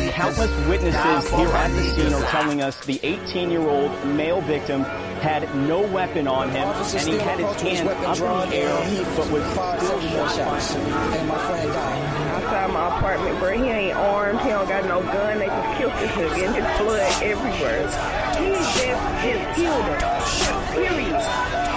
Countless witnesses here at the scene are telling us the 18-year-old male victim had no weapon on him, and he had his hand up in the air, but was still shot. And my friend died. Outside my apartment, bro, he ain't armed, he don't got no gun, they just killed this nigga, and his blood everywhere. He just killed him. Period.